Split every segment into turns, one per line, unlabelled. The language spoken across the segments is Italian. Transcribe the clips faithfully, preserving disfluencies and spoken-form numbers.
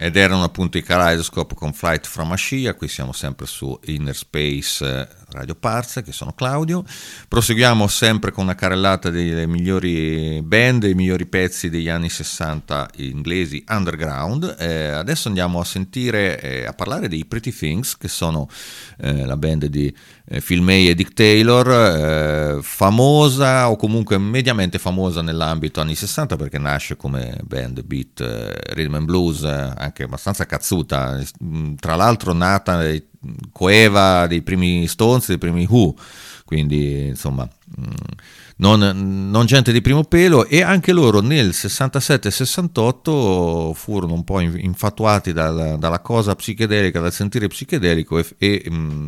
ed erano appunto i Kaleidoscope con Flight from Ashia. Qui siamo sempre su Inner Space Radio Parse, che sono Claudio. Proseguiamo sempre con una carrellata delle migliori band, dei migliori pezzi degli anni sessanta inglesi underground. Eh, adesso andiamo a sentire, eh, a parlare dei Pretty Things, che sono eh, la band di eh, Phil May e Dick Taylor, eh, famosa o comunque mediamente famosa nell'ambito anni sessanta, perché nasce come band beat, eh, rhythm and blues, eh, anche abbastanza cazzuta, tra l'altro nata eh, coeva dei primi Stones, dei primi Who, quindi insomma non, non gente di primo pelo, e anche loro nel sessantasette sessantotto furono un po' infatuati dalla, dalla cosa psichedelica, dal sentire psichedelico, e, e mh,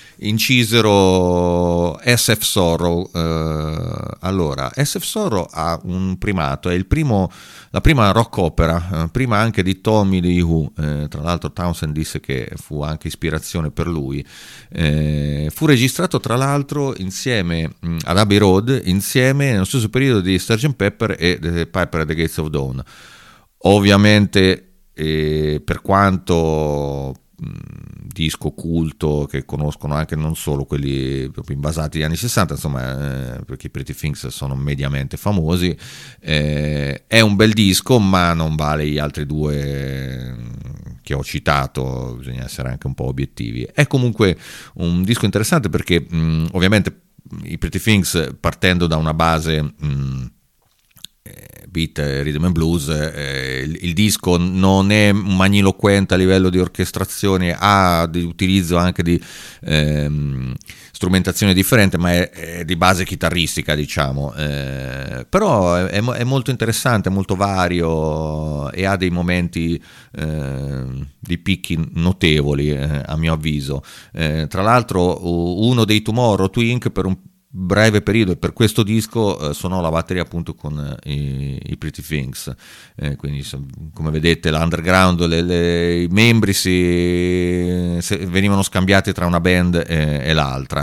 incisero S F Sorrow. Eh, allora, S F Sorrow ha un primato, è il primo, la prima rock opera, eh, prima anche di Tommy dei Who. Eh, tra l'altro Townsend disse che fu anche ispirazione per lui. Eh, fu registrato tra l'altro insieme mh, ad Abbey Road, insieme nello stesso periodo di sergeant Pepper e The Piper at the Gates of Dawn. Ovviamente, eh, per quanto disco culto che conoscono anche non solo quelli proprio basati negli anni sessanta, insomma, eh, perché i Pretty Things sono mediamente famosi, eh, è un bel disco, ma non vale gli altri due che ho citato, bisogna essere anche un po' obiettivi. È comunque un disco interessante perché mh, ovviamente i Pretty Things, partendo da una base mh, beat, rhythm and blues, eh, il, il disco non è magniloquente a livello di orchestrazione, ha di utilizzo anche di ehm, strumentazione differente, ma è, è di base chitarristica, diciamo, eh, però è, è molto interessante, molto vario, e ha dei momenti eh, di picchi notevoli, eh, a mio avviso. Eh, tra l'altro uno dei Tomorrow Twink per un breve periodo, e per questo disco eh, suonò la batteria appunto con eh, i, i Pretty Things, eh, quindi come vedete l'underground, le, le, i membri si, si venivano scambiati tra una band e, e l'altra.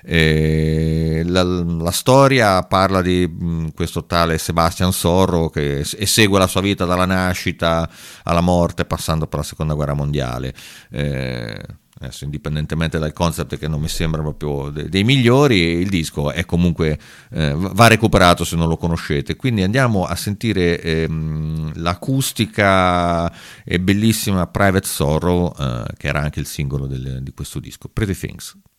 E la, la storia parla di mh, questo tale Sebastian Sorrow che e segue la sua vita dalla nascita alla morte, passando per la seconda guerra mondiale. eh, Adesso, indipendentemente dal concept, che non mi sembra proprio dei, dei migliori, il disco è comunque eh, va recuperato se non lo conoscete. Quindi andiamo a sentire ehm, l'acustica e bellissima Private Sorrow, eh, che era anche il singolo del, di questo disco, Pretty Things.